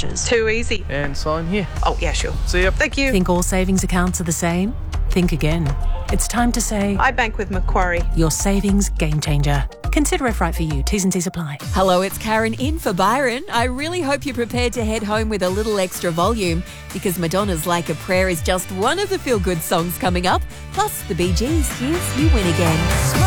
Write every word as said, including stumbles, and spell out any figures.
charges. Too easy. And sign here. Oh, yeah, sure. See ya. Thank you. Think all savings accounts are the same? Think again. It's time to say... I bank with Macquarie. Your savings game changer. Consider if right for you. T's and C's apply. Hello, it's Karen in for Byron. I really hope you're prepared to head home with a little extra volume because Madonna's Like a Prayer is just one of the feel-good songs coming up. Plus, the Bee Gees, Here's You Win Again.